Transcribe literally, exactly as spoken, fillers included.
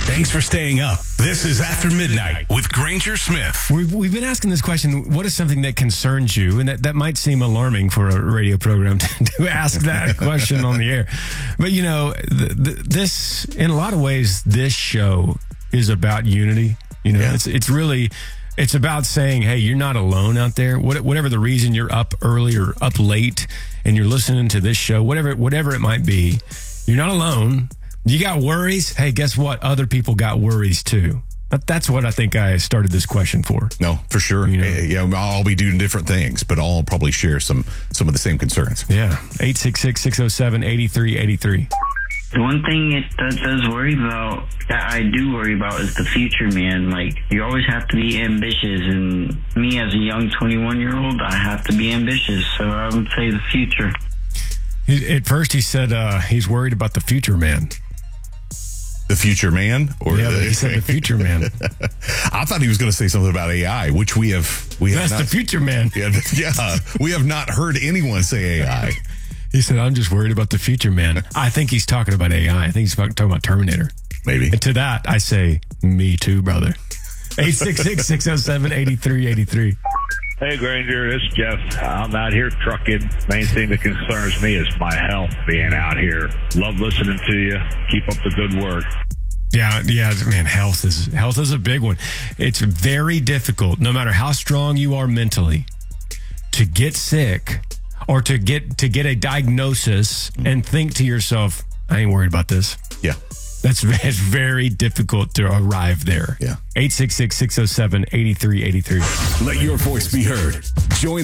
Thanks for staying up. This is After Midnight with Granger Smith. We've, we've been asking this question, what is something that concerns you? And that, that might seem alarming for a radio program to, to ask that question on the air. But, you know, the, the, this, in a lot of ways, this show is about unity. You know, yeah. it's it's really, it's about saying, hey, you're not alone out there. What, whatever the reason you're up early or up late and you're listening to this show, whatever whatever it might be, you're not alone. You got worries? Hey, guess what? Other people got worries too. But that's what I think I started this question for. No, for sure. You know? Yeah, I'll be doing different things, but I'll probably share some some of the same concerns. Yeah. eight six six, six oh seven, eight three eight three. The one thing it does, does worry about, that I do worry about, is the future, man. Like, you always have to be ambitious, and me as a young twenty-one-year-old, I have to be ambitious, so I would say the future. He, at first, he said uh, he's worried about the future, man. The future man? Or yeah, the, he said the future man. I thought he was going to say something about A I, which we have. We That's have not, the future man. Yeah, yeah, we have not heard anyone say A I. He said, I'm just worried about the future, man. I think he's talking about A I. I think he's talking about Terminator. Maybe. And to that, I say, me too, brother. eight six six, six oh seven, eight three eight three. Hey, Granger, this is Jeff. I'm out here trucking. Main thing that concerns me is my health being out here. Love listening to you. Keep up the good work. Yeah, yeah, man, health is health is a big one. It's very difficult, no matter how strong you are mentally, to get sick or to get to get a diagnosis and think to yourself, I ain't worried about this. Yeah. That's it's very difficult to arrive there. Yeah. eight six six, six oh seven, eight three eight three. Let your voice be heard. Join